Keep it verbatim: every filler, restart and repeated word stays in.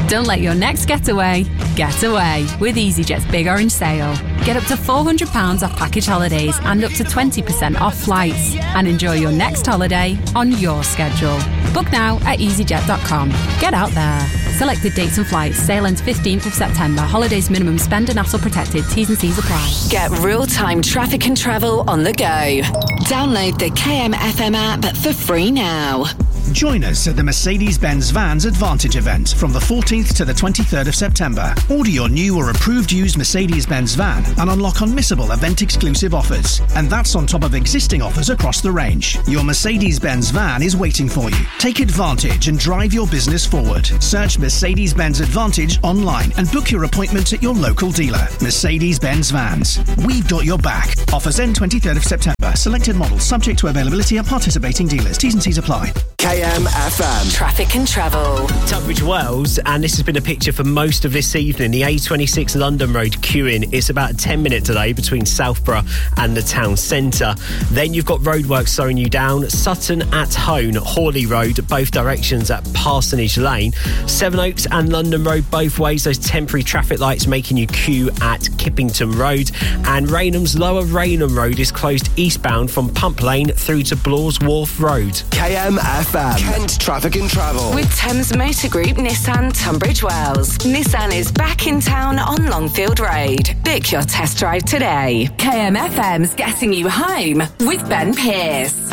Don't let your next getaway get away with EasyJet's Big Orange Sale. Get up to four hundred pounds off package holidays and up to twenty percent off flights. And enjoy your next holiday on your schedule. Book now at easyjet dot com. Get out there. Selected dates and flights. Sale ends fifteenth of September. Holidays minimum spend and hassle protected. T's and C's apply. Get real-time traffic and travel on the go. Download the K M F M app for free now. Join us at the Mercedes-Benz Vans Advantage event from the fourteenth to the twenty-third of September. Order your new or approved used Mercedes-Benz van and unlock unmissable event-exclusive offers. And that's on top of existing offers across the range. Your Mercedes-Benz van is waiting for you. Take advantage and drive your business forward. Search Mercedes-Benz Advantage online and book your appointment at your local dealer. Mercedes-Benz Vans. We've got your back. Offers end twenty-third of September. Selected models subject to availability at participating dealers. T's and C's apply. K M F M. Traffic and travel. Tunbridge Wells, and this has been a picture for most of this evening. The A twenty-six London Road queuing. It's about a ten minute delay between Southborough and the town centre. Then you've got roadworks slowing you down. Sutton at Hone, Hawley Road, both directions at Parsonage Lane. Sevenoaks and London Road, both ways. Those temporary traffic lights making you queue at Kippington Road. And Raynham's Lower Raynham Road is closed eastbound from Pump Lane through to Blaw's Wharf Road. K M F M. Kent Traffic and Travel. With Thames Motor Group Nissan Tunbridge Wells. Nissan is back in town on Longfield Road. Book your test drive today. K M F M's getting you home with Ben Pearce.